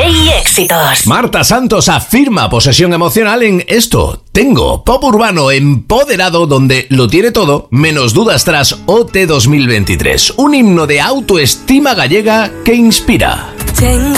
y éxitos. Marta Santos afirma posesión emocional en Esto Tengo, pop urbano empoderado donde lo tiene todo, menos dudas tras OT 2023. Un himno de autoestima gallega que inspira. Tengo